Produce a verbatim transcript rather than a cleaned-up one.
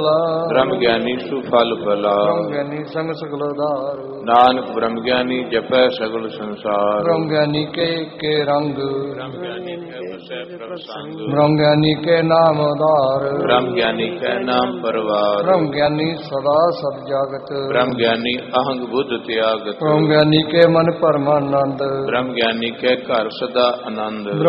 ਬ੍ਰਹਮ ਗਿਆਨੀ ਸੁਫਲ ਭਲਾ। ਬ੍ਰਹਮ ਗਿਆਨੀ ਸੰਗ ਸਗਲ ਉਧਾਰ। ਨਾਨਕ ਬ੍ਰਹਮ ਗਿਆਨੀ ਜਪੈ ਸਗਲ ਸੰਸਾਰ। ਬ੍ਰਹਮ ਗਿਆਨੀ ਕੇ ਕੇ ਰੰਗ। ਬ੍ਰਹਮ ਗਿਆਨੀ ਕੈ ਵਸੈ ਪ੍ਰਭ ਸੰਗ। ਬ੍ਰਹਮ ਗਿਆਨੀ ਕੇ ਨਾਮ ਉਧਾਰ। ਬ੍ਰਹਮ ਗਿਆਨੀ ਕੈ ਨਾਮ ਪਰਵਾਰ। ਬ੍ਰਹਮ ਗਿਆਨੀ ਸਦਾ ਸਦ ਜਾਗਤ। ਬ੍ਰਹਮ ਗਿਆਨੀ ਅਹੰਗ ਬੁੱਧ ਤਿਆਗਤ। ਬ੍ਰਹਮ ਗਿਆਨੀ ਕੇ ਮਨ ਪਰਮਾਨੰਦ। ਬ੍ਰਹਮ ਗਿਆਨੀ ਕੈ ਘਰ ਸਦਾ ਆਨੰਦ।